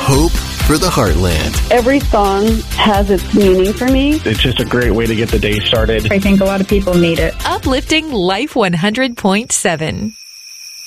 Hope for the Heartland. Every song has its meaning for me. It's just a great way to get the day started. I think a lot of people need it. Uplifting Life 100.7.